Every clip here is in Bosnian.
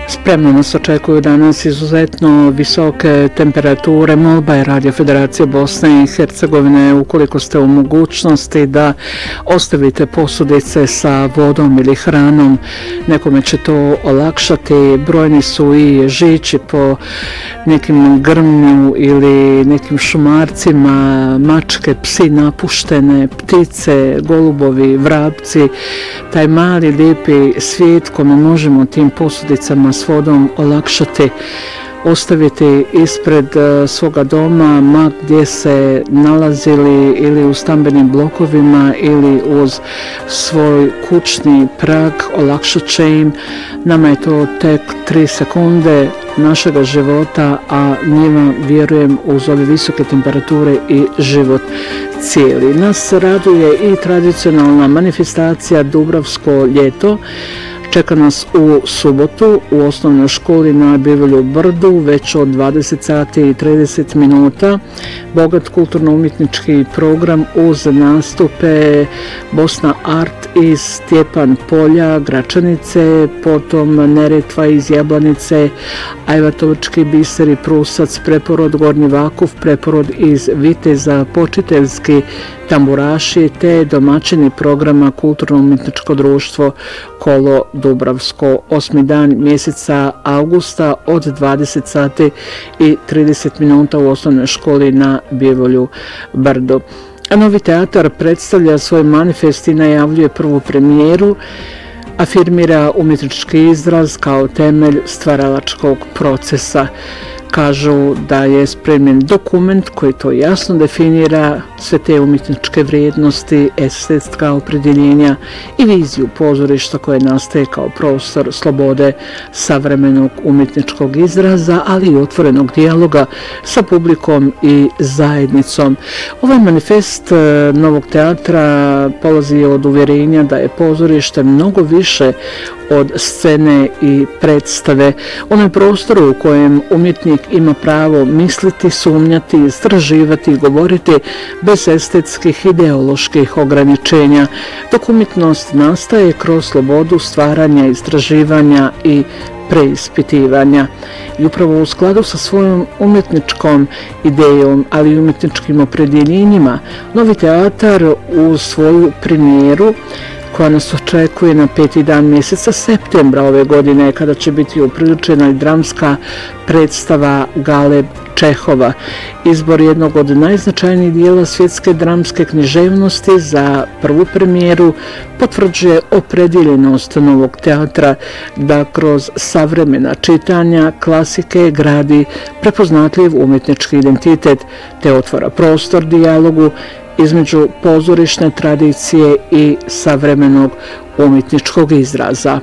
Spremno nas očekuju danas izuzetno visoke temperature. Molba je Radio Federacije Bosne i Hercegovine, ukoliko ste u mogućnosti da ostavite posudice sa vodom ili hranom, nekome će to olakšati. Brojni su i žići po nekim grmlju ili nekim šumarcima, mačke, psi napuštene, ptice, golubovi, vrapci. Taj mali lijepi svijet kome možemo tim posudicama s vodom olakšati, ostaviti ispred svoga doma, ma gdje se nalazili, ili u stambenim blokovima ili uz svoj kućni prag, olakšat će im. Nama je to tek 3 sekunde našega života, a njima, vjerujem, uz ove visoke temperature i život cijeli. Nas raduje i tradicionalna manifestacija Dubravsko ljeto. Čeka nas u subotu u osnovnoj školi na Bivolju Brdu već od 20 sati i 30 minuta. Bogat kulturno-umjetnički program uz nastupe Bosna Art iz Stjepan Polja, Gračanice, potom Neretva iz Jablanice, Ajvatovački biser i Prusac, preporod Gornji Vakuf, preporod iz Viteza, počiteljski tamburaši te domaćini programa Kulturno-umjetničko društvo Kolo Dubravsko. 8. dan mjeseca augusta od 20 sati i 30 minuta u osnovnoj školi na Bivolju Brdo. Novi teatar predstavlja svoj manifest i najavljuje prvu premijeru, afirmira umjetnički izraz kao temelj stvaralačkog procesa. Kažu da je spremljen dokument koji to jasno definira, sve te umjetničke vrijednosti, estetska opredjeljenja i viziju pozorišta koje nastaje kao prostor slobode savremenog umjetničkog izraza, ali i otvorenog dijaloga sa publikom i zajednicom. Ovaj manifest novog teatra polazi od uvjerenja da je pozorište mnogo više od scene i predstave. Ono je prostor u kojem umjetnik ima pravo misliti, sumnjati, istraživati i govoriti bez estetskih ideoloških ograničenja, dok umjetnost nastaje kroz slobodu stvaranja, istraživanja i preispitivanja. I upravo u skladu sa svojom umjetničkom idejom, ali i umjetničkim opredjeljenjima, Novi teatar u svoju premijeru koja nas očekuje na 5. dan mjeseca septembra ove godine, kada će biti upriličena i dramska predstava Galeb Čehova. Izbor jednog od najznačajnijih dijela svjetske dramske književnosti za prvu premijeru potvrđuje opredjeljenost novog teatra da kroz savremena čitanja klasike gradi prepoznatljiv umjetnički identitet te otvara prostor dijalogu između pozorišne tradicije i savremenog umjetničkog izraza.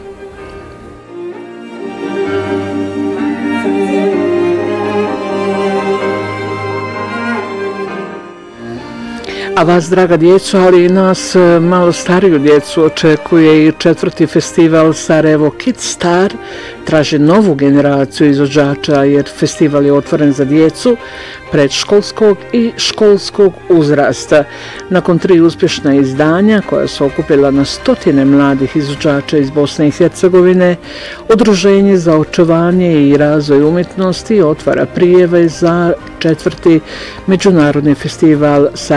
A vas, draga djeco, ali i nas malo stariju djecu, očekuje i 4. festival Sarajevo Kids Star. Traži novu generaciju izvođača jer festival je otvoren za djecu predškolskog i školskog uzrasta. Nakon 3 uspješna izdanja koja su okupila na stotine mladih izvođača iz Bosne i Hercegovine, Udruženje za očuvanje i razvoj umjetnosti otvara prijave za 4. međunarodni festival